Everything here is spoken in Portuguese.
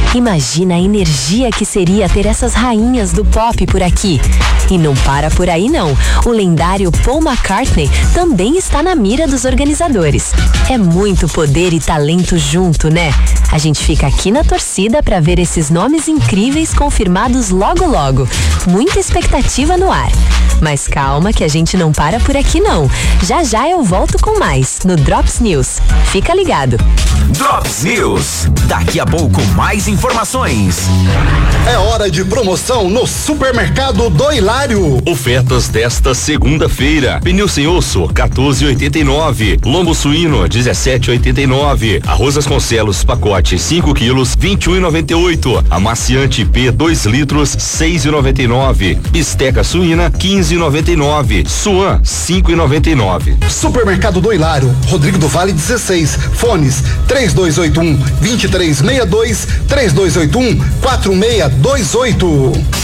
Imagina a energia que seria ter essas rainhas do pop por aqui. E não para por aí não. O lendário Paul McCartney também está na mira dos organizadores. É muito poder e talento junto, né? A gente fica aqui na torcida para ver esses nomes incríveis confirmados logo logo. Muita expectativa no ar. Mas calma que a gente não para por aqui não. Já já eu volto com mais no Drops News. Fica ligado. Drops News. Daqui a pouco mais informações. É hora de promoção no Supermercado do Hilário. Ofertas desta segunda-feira. Pneu sem osso, 14,89. Lombo suíno, 17,89. Arroz Vasconcelos, pacote 5 quilos, 21,98. Amaciante P 2 litros, 6,99. Bisteca suína, 15,99. Suan, 5,99. Supermercado do Hilário, Rodrigo do Vale 16. Fones 3281-2362, 3281-4628.